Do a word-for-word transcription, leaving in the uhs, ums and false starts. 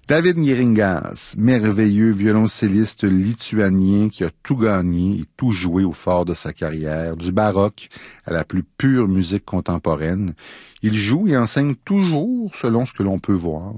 David Neringas, merveilleux violoncelliste lituanien qui a tout gagné et tout joué au fort de sa carrière, du baroque à la plus pure musique contemporaine. Il joue et enseigne toujours selon ce que l'on peut voir.